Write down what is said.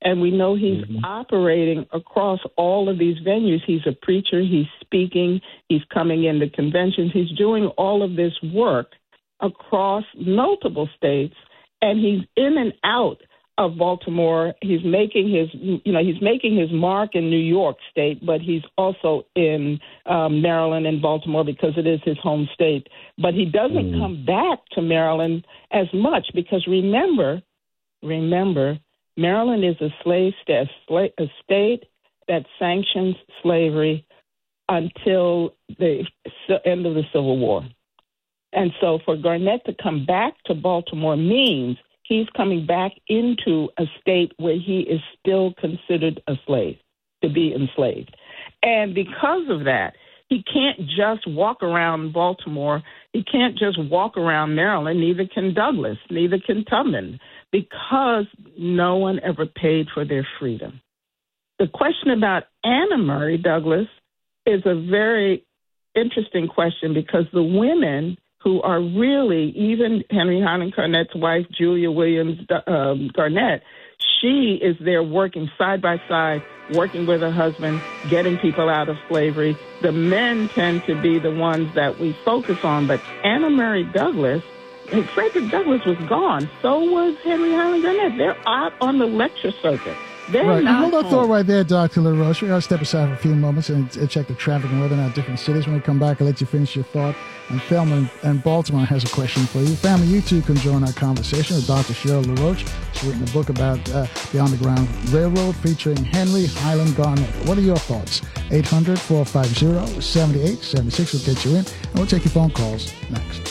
And we know he's operating across all of these venues. He's a preacher. He's speaking. He's coming into conventions. He's doing all of this work across multiple states, and he's in and out of Baltimore. He's making his mark in New York State, but he's also in Maryland and Baltimore because it is his home state. But he doesn't come back to Maryland as much because remember, Maryland is a slave state, a state that sanctions slavery until the end of the Civil War. And so for Garnett to come back to Baltimore means he's coming back into a state where he is still considered a slave, to be enslaved. And because of that, he can't just walk around Baltimore. He can't just walk around Maryland. Neither can Douglass. Neither can Tubman, because no one ever paid for their freedom. The question about Anna Murray Douglass is a very interesting question because the women who are really, even Henry Highland Garnett's wife, Julia Williams Garnett, she is there working side by side, working with her husband, getting people out of slavery. The men tend to be the ones that we focus on, but Anna Murray Douglass, Frederick Douglass was gone. So was Henry Highland Garnett. They're out on the lecture circuit. Right. Hold that thought right there, Dr. LaRoche. We're going to step aside for a few moments and check the traffic and weather in our different cities. When we come back, I'll let you finish your thought. And Thelma and Baltimore has a question for you. Family, you too can join our conversation with Dr. Cheryl LaRoche. She's written a book about the Underground Railroad featuring Henry Highland Garnett. What are your thoughts? 800-450-7876 will get you in, and we'll take your phone calls next.